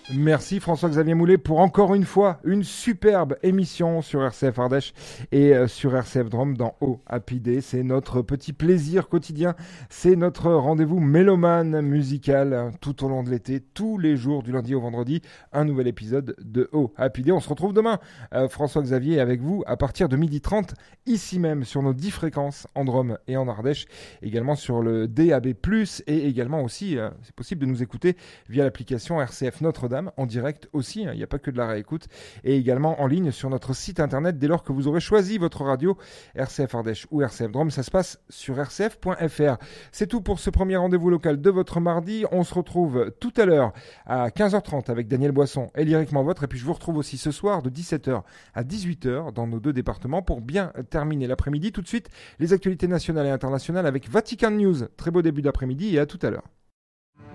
Merci François-Xavier Moulet pour encore une fois une superbe émission sur RCF Ardèche et sur RCF Drôme dans Oh Happy Day. C'est notre petit plaisir quotidien, c'est notre rendez-vous mélomane musical tout au long de l'été, tous les jours du lundi au vendredi, un nouvel épisode de Oh Happy Day. On se retrouve demain, François-Xavier avec vous à partir de 12h30 ici même sur nos 10 fréquences en Drôme et en Ardèche, également sur le DAB+, et également aussi, c'est possible de nous écouter via l'application RCF Notre-Dame en direct aussi, il n'y a pas que de la réécoute, et également en ligne sur notre site internet dès lors que vous aurez choisi votre radio RCF Ardèche ou RCF Drôme. Ça se passe sur rcf.fr. C'est tout pour ce premier rendez-vous local de votre mardi. On se retrouve tout à l'heure à 15h30 avec Daniel Boisson et Lyriquement Votre, et puis je vous retrouve aussi ce soir de 17h à 18h dans nos deux départements pour bien terminer l'après-midi. Tout de suite, les actualités nationales et internationales avec Vatican News. Très beau début d'après-midi et à tout à l'heure.